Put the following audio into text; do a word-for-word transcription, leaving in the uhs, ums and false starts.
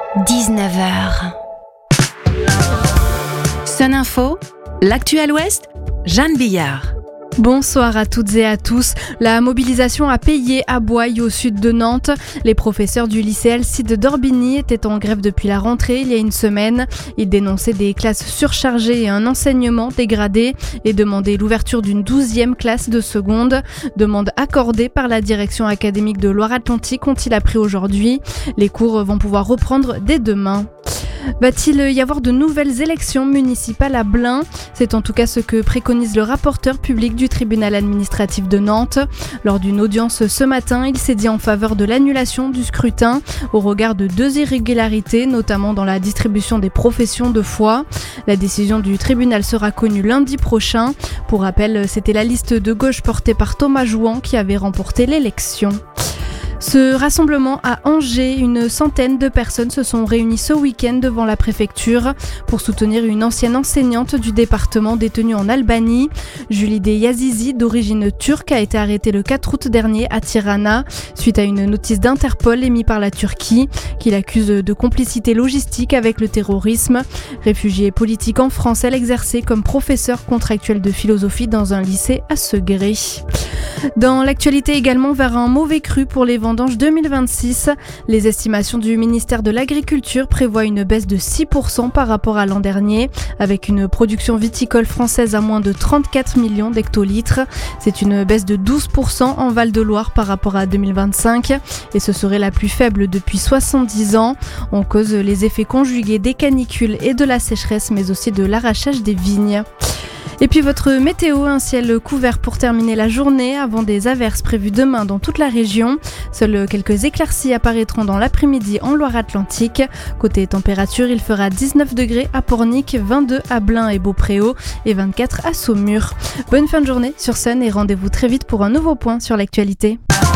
dix-neuf heures. Sun Info, l'actu à l'Ouest, Jeanne Billard. Bonsoir à toutes et à tous. La mobilisation a payé à Boye, au sud de Nantes. Les professeurs du lycée Alcide d'Orbigny étaient en grève depuis la rentrée il y a une semaine. Ils dénonçaient des classes surchargées et un enseignement dégradé et demandaient l'ouverture d'une douzième classe de seconde. Demande accordée par la direction académique de Loire-Atlantique, ont-ils appris aujourd'hui. Les cours vont pouvoir reprendre dès demain. Va-t-il y avoir de nouvelles élections municipales à Blain ? C'est en tout cas ce que préconise le rapporteur public du tribunal administratif de Nantes. Lors d'une audience ce matin, il s'est dit en faveur de l'annulation du scrutin au regard de deux irrégularités, notamment dans la distribution des professions de foi. La décision du tribunal sera connue lundi prochain. Pour rappel, c'était la liste de gauche portée par Thomas Jouan qui avait remporté l'élection. Ce rassemblement à Angers, une centaine de personnes se sont réunies ce week-end devant la préfecture pour soutenir une ancienne enseignante du département détenue en Albanie. Julide Yazizi, d'origine turque, a été arrêtée le quatre août dernier à Tirana suite à une notice d'Interpol émise par la Turquie qui l'accuse de complicité logistique avec le terrorisme. Réfugiée politique en France, elle exerçait comme professeure contractuelle de philosophie dans un lycée à Segré. Dans l'actualité également, vers un mauvais cru pour les vendanges deux mille vingt-six. Les estimations du ministère de l'Agriculture prévoient une baisse de six pour cent par rapport à l'an dernier, avec une production viticole française à moins de trente-quatre millions d'hectolitres. C'est une baisse de douze pour cent en Val-de-Loire par rapport à deux mille vingt-cinq, et ce serait la plus faible depuis soixante-dix ans. On cause les effets conjugués des canicules et de la sécheresse, mais aussi de l'arrachage des vignes. Et puis votre météo, un ciel couvert pour terminer la journée avant des averses prévues demain dans toute la région. Seules quelques éclaircies apparaîtront dans l'après-midi en Loire-Atlantique. Côté température, il fera dix-neuf degrés à Pornic, vingt-deux à Blain et Beaupréau et vingt-quatre à Saumur. Bonne fin de journée sur Sun et rendez-vous très vite pour un nouveau point sur l'actualité.